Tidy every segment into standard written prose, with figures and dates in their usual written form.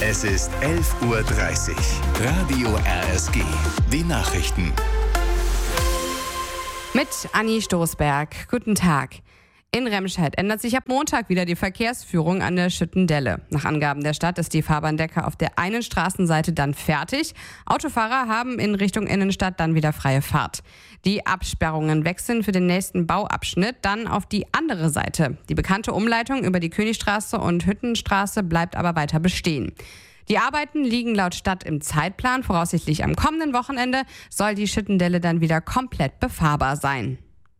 Es ist 11:30 Uhr. Radio RSG. Die Nachrichten. Mit Anni Stoßberg. Guten Tag. In Remscheid ändert sich ab Montag wieder die Verkehrsführung an der Schüttendelle. Nach Angaben der Stadt ist die Fahrbahndecke auf der einen Straßenseite dann fertig. Autofahrer haben in Richtung Innenstadt dann wieder freie Fahrt. Die Absperrungen wechseln für den nächsten Bauabschnitt dann auf die andere Seite. Die bekannte Umleitung über die Königstraße und Hüttenstraße bleibt aber weiter bestehen. Die Arbeiten liegen laut Stadt im Zeitplan. Voraussichtlich am kommenden Wochenende soll die Schüttendelle dann wieder komplett befahrbar sein.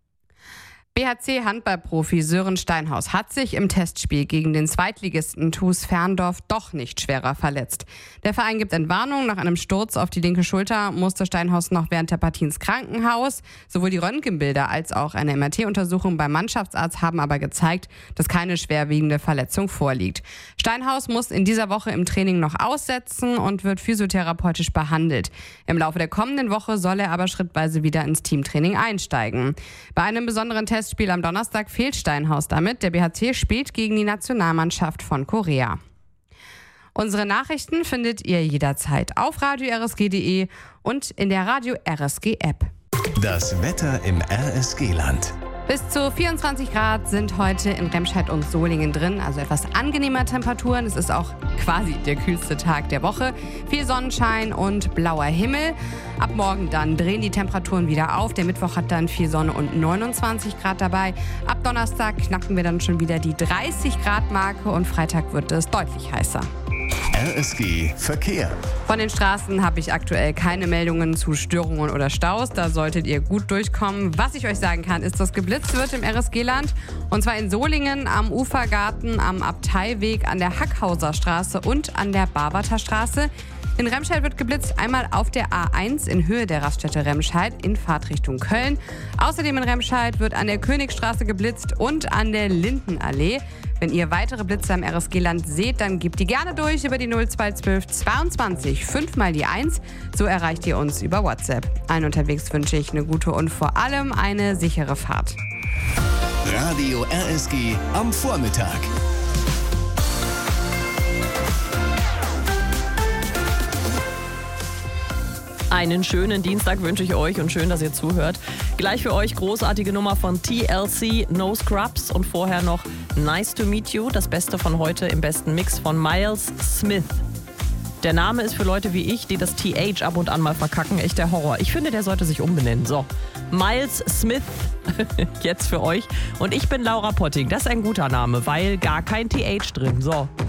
BHC-Handballprofi Sören Steinhaus hat sich im Testspiel gegen den Zweitligisten TuS Ferndorf doch nicht schwerer verletzt. Der Verein gibt Entwarnung. Nach einem Sturz auf die linke Schulter musste Steinhaus noch während der Partie ins Krankenhaus. Sowohl die Röntgenbilder als auch eine MRT-Untersuchung beim Mannschaftsarzt haben aber gezeigt, dass keine schwerwiegende Verletzung vorliegt. Steinhaus muss in dieser Woche im Training noch aussetzen und wird physiotherapeutisch behandelt. Im Laufe der kommenden Woche soll er aber schrittweise wieder ins Teamtraining einsteigen. Bei einem besonderen Testspiel am Donnerstag fehlt Steinhaus damit. Der BHC spielt gegen die Nationalmannschaft von Korea. Unsere Nachrichten findet ihr jederzeit auf radio-rsg.de und in der Radio RSG App. Das Wetter im RSG-Land. Bis zu 24 Grad sind heute in Remscheid und Solingen drin, also etwas angenehmer Temperaturen. Es ist auch quasi der kühlste Tag der Woche. Viel Sonnenschein und blauer Himmel. Ab morgen dann drehen die Temperaturen wieder auf. Der Mittwoch hat dann viel Sonne und 29 Grad dabei. Ab Donnerstag knacken wir dann schon wieder die 30 Grad Marke und Freitag wird es deutlich heißer. RSG Verkehr. Von den Straßen habe ich aktuell keine Meldungen zu Störungen oder Staus. Da solltet ihr gut durchkommen. Was ich euch sagen kann, ist, dass geblitzt wird im RSG-Land. Und zwar in Solingen, am Ufergarten, am Abteiweg, an der Hackhauser Straße und an der Barbater Straße. In Remscheid wird geblitzt, einmal auf der A1 in Höhe der Raststätte Remscheid in Fahrtrichtung Köln. Außerdem in Remscheid wird an der Königstraße geblitzt und an der Lindenallee. Wenn ihr weitere Blitze am RSG-Land seht, dann gebt die gerne durch über die 0212 22 5 mal die 1. So erreicht ihr uns über WhatsApp. Allen unterwegs wünsche ich eine gute und vor allem eine sichere Fahrt. Radio RSG am Vormittag. Einen schönen Dienstag wünsche ich euch und schön, dass ihr zuhört. Gleich für euch großartige Nummer von TLC, No Scrubs und vorher noch Nice to Meet You, das Beste von heute im besten Mix von Miles Smith. Der Name ist für Leute wie ich, die das TH ab und an mal verkacken, echt der Horror. Ich finde, der sollte sich umbenennen. So, Miles Smith jetzt für euch und ich bin Laura Potting. Das ist ein guter Name, weil gar kein TH drin. So.